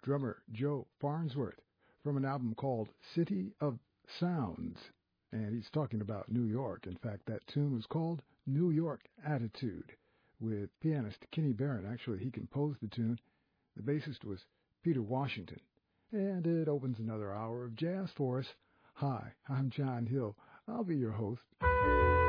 drummer Joe Farnsworth from an album called City of Sounds. And he's talking about New York. In fact, that tune was called New York Attitude with pianist Kenny Barron. Actually, he composed the tune. The bassist was Peter Washington. And it opens another hour of jazz for us. Hi, I'm John Hill. I'll be your host.